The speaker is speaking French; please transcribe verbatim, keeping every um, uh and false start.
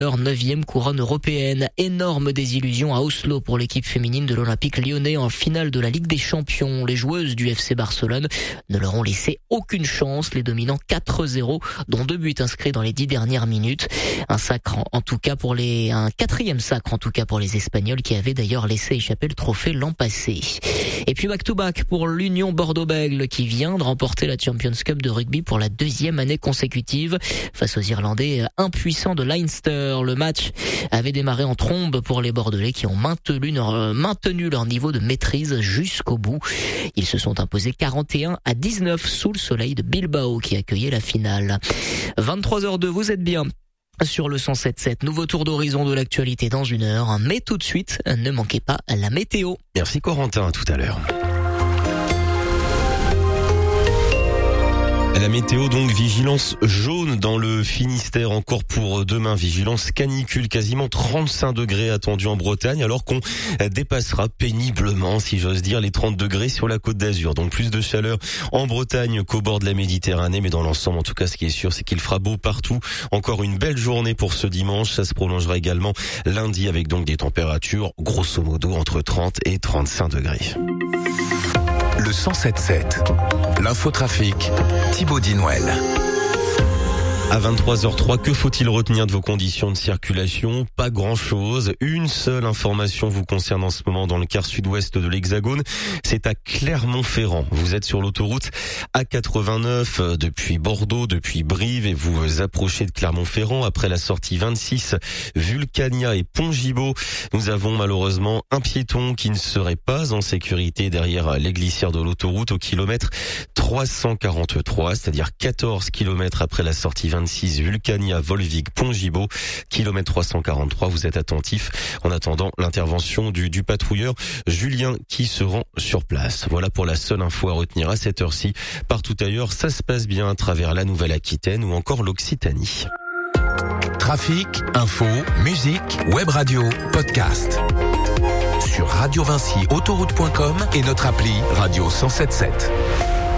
leur neuvième couronne européenne. Énorme désillusion à Oslo pour l'équipe féminine de l'Olympique lyonnais en finale de la Ligue des Champions. Les joueuses du F C Barcelone ne leur ont laissé aucune chance, les dominant quatre zéro, dont deux buts inscrits dans les dix dernières minutes. Un sacre en, en tout cas pour les, un quatrième sacre en tout cas pour les Espagnols qui avaient d'ailleurs laissé échapper le trophée l'an passé. Et puis back-to-back pour l'Union Bordeaux-Bègles qui vient de remporter la Champions Cup de rugby pour la deuxième année consécutive face aux Irlandais impuissants de Leinster. Le match avait démarré en trombe pour les Bordelais qui ont maintenu leur, maintenu leur niveau de maîtrise jusqu'au bout. Ils se sont imposés quarante et un à dix-neuf sous le soleil de Bilbao qui accueillait la finale. vingt-trois heures deux, vous êtes bien sur le cent sept sept. Nouveau tour d'horizon de l'actualité dans une heure. Mais tout de suite, ne manquez pas la météo. Merci Corentin, à tout à l'heure. La météo donc, vigilance jaune dans le Finistère encore pour demain, vigilance canicule, quasiment trente-cinq degrés attendus en Bretagne alors qu'on dépassera péniblement, si j'ose dire, les trente degrés sur la Côte d'Azur. Donc plus de chaleur en Bretagne qu'au bord de la Méditerranée, mais dans l'ensemble en tout cas ce qui est sûr c'est qu'il fera beau partout. Encore une belle journée pour ce dimanche, ça se prolongera également lundi avec donc des températures grosso modo entre trente et trente-cinq degrés. Le cent sept sept, l'infotrafic, Thibaut Dinouel. À vingt-trois heures trois, que faut-il retenir de vos conditions de circulation? Pas grand-chose. Une seule information vous concerne en ce moment dans le quart sud-ouest de l'Hexagone. C'est à Clermont-Ferrand. Vous êtes sur l'autoroute A quatre-vingt-neuf depuis Bordeaux, depuis Brive, et vous vous approchez de Clermont-Ferrand après la sortie vingt-six, Vulcania et Pont-Gibaud. Nous avons malheureusement un piéton qui ne serait pas en sécurité derrière les glissières de l'autoroute au kilomètre trois cent quarante-trois, c'est-à-dire quatorze kilomètres après la sortie vingt-six. Vulcania, Volvic, Pont-Gibaud, kilomètre trois cent quarante-trois. Vous êtes attentifs en attendant l'intervention du, du patrouilleur Julien qui se rend sur place. Voilà pour la seule info à retenir à cette heure-ci. Partout ailleurs, ça se passe bien à travers la Nouvelle-Aquitaine ou encore l'Occitanie. Trafic, info, musique, web radio, podcast. Sur radio vinci autoroute point com et notre appli Radio cent sept sept.